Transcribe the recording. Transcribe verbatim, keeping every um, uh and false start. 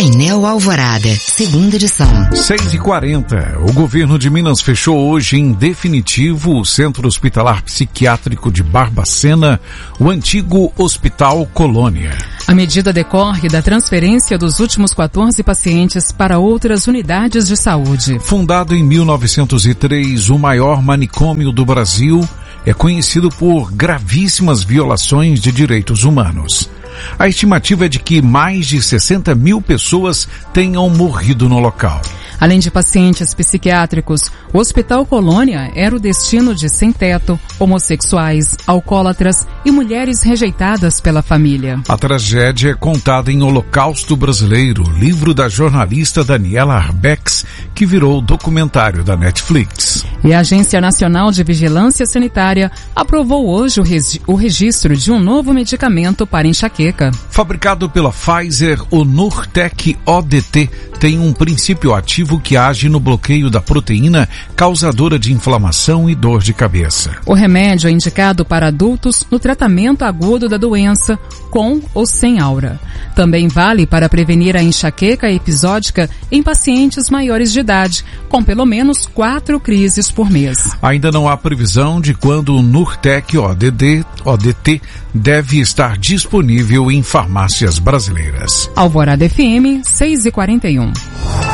Painel Alvorada, segunda edição. seis e quarenta. O governo de Minas fechou hoje em definitivo o Centro Hospitalar Psiquiátrico de Barbacena, o antigo Hospital Colônia. A medida decorre da transferência dos últimos quatorze pacientes para outras unidades de saúde. Fundado em mil novecentos e três, o maior manicômio do Brasil é conhecido por gravíssimas violações de direitos humanos. A estimativa é de que mais de sessenta mil pessoas tenham morrido no local. Além de pacientes psiquiátricos, o Hospital Colônia era o destino de sem-teto, homossexuais, alcoólatras e mulheres rejeitadas pela família. A tragédia é contada em Holocausto Brasileiro, livro da jornalista Daniela Arbex, que virou documentário da Netflix. E a Agência Nacional de Vigilância Sanitária aprovou hoje o, regi- o registro de um novo medicamento para enxaqueca. Fabricado pela Pfizer, o Nurtec O D T tem um princípio ativo que age no bloqueio da proteína causadora de inflamação e dor de cabeça. O remédio é indicado para adultos no tratamento agudo da doença, com ou sem aura. Também vale para prevenir a enxaqueca episódica em pacientes maiores de idade, com pelo menos quatro crises por mês. Ainda não há previsão de quando o Nurtec O D T deve estar disponível em farmácias brasileiras. Alvorada F M, seis e quarenta e um.